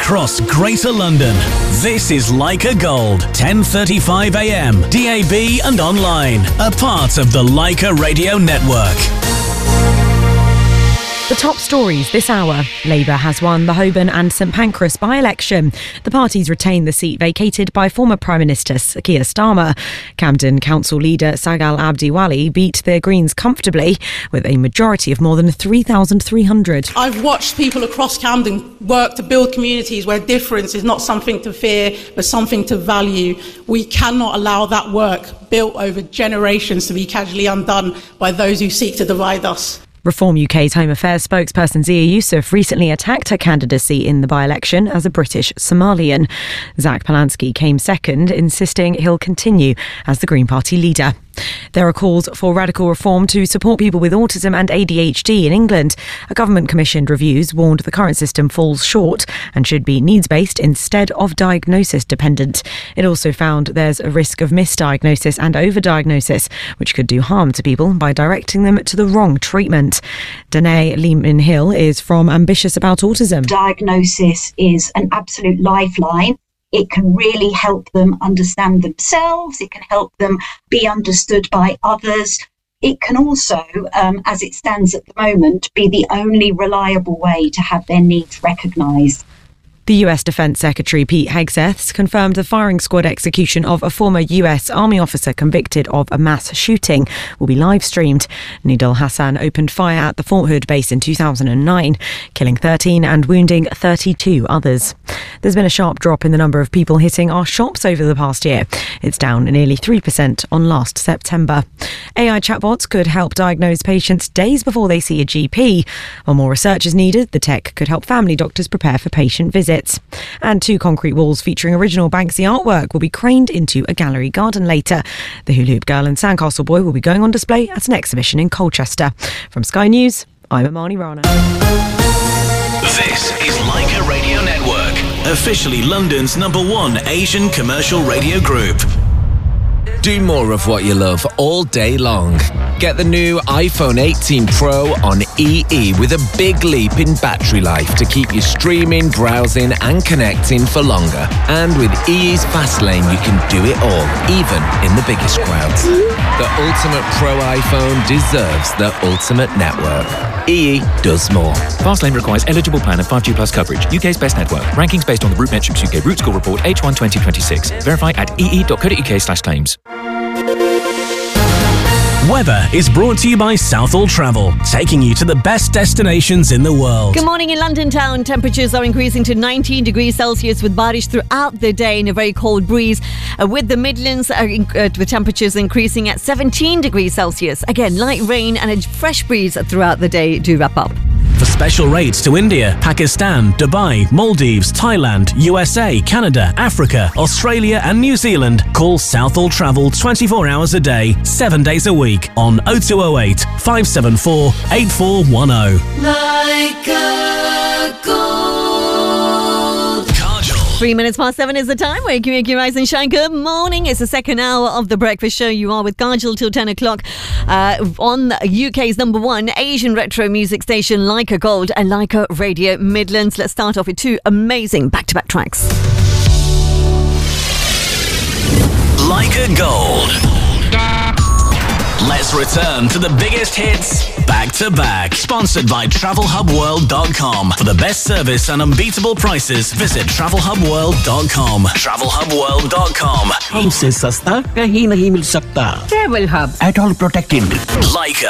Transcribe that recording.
across Greater London. This is Leica Gold, 10:35 a.m, DAB and online. A part of the Leica Radio Network. The top stories this hour. Labour has won the Holborn and St Pancras by-election. The parties retain the seat vacated by former Prime Minister Keir Starmer. Camden Council leader Sagal Abdiwali beat the Greens comfortably with a majority of more than 3,300. I've watched people across Camden work to build communities where difference is not something to fear but something to value. We cannot allow that work built over generations to be casually undone by those who seek to divide us. Reform UK's Home Affairs spokesperson Zia Yusuf recently attacked her candidacy in the by-election as a British Somalian. Zach Polanski came second, insisting he'll continue as the Green Party leader. There are calls for radical reform to support people with autism and ADHD in England. A government-commissioned reviews warned the current system falls short and should be needs-based instead of diagnosis-dependent. It also found there's a risk of misdiagnosis and overdiagnosis, which could do harm to people by directing them to the wrong treatment. Danae Lehman-Hill is from Ambitious About Autism. Diagnosis is an absolute lifeline. It can really help them understand themselves. It can help them be understood by others. It can also, as it stands at the moment, be the only reliable way to have their needs recognised. The US Defence Secretary Pete Hegseth confirmed the firing squad execution of a former US Army officer convicted of a mass shooting will be live-streamed. Nidal Hassan opened fire at the Fort Hood base in 2009, killing 13 and wounding 32 others. There's been a sharp drop in the number of people hitting our shops over the past year. It's down nearly 3% on last September. AI chatbots could help diagnose patients days before they see a GP. While more research is needed, the tech could help family doctors prepare for patient visits. And 2 concrete walls featuring original Banksy artwork will be craned into a gallery garden later. The Hula Hoop Girl and Sandcastle Boy will be going on display at an exhibition in Colchester. From Sky News, I'm Amani Rana. This is Leica Radio Network, officially London's #1 Asian commercial radio group. Do more of what you love all day long. Get the new iPhone 18 Pro on EE with a big leap in battery life to keep you streaming, browsing and connecting for longer. And with EE's Fast Lane, you can do it all, even in the biggest crowds. The ultimate Pro iPhone deserves the ultimate network. EE does more. Fastlane requires eligible plan and 5G plus coverage. UK's best network. Rankings based on the RootMetrics UK Root Score Report H1 2026. Verify at ee.co.uk/claims. Weather is brought to you by Southall Travel, taking you to the best destinations in the world. Good morning in London town. Temperatures are increasing to 19 degrees Celsius with barish throughout the day and a very cold breeze. With the Midlands, with temperatures increasing at 17 degrees Celsius. Again, light rain and a fresh breeze throughout the day do wrap up. For special rates to India, Pakistan, Dubai, Maldives, Thailand, USA, Canada, Africa, Australia and New Zealand, call Southall Travel 24 hours a day, 7 days a week on 0208 574 8410. Leica Gold. 3 minutes past 7 is the time. Wake you rise and shine. Good morning. It's the second hour of the breakfast show. You are with Kajal till 10 o'clock on UK's #1 Asian retro music station, Leica Gold and Leica Radio Midlands. Let's start off with 2 amazing back-to-back tracks. Leica Gold. Let's return to the biggest hits back to back. Sponsored by TravelHubWorld.com. For the best service and unbeatable prices, visit TravelHubWorld.com. TravelHubWorld.com. हमसे सस्ता कहीं नहीं मिल सकता. Travel Hub. At all protected. Leica.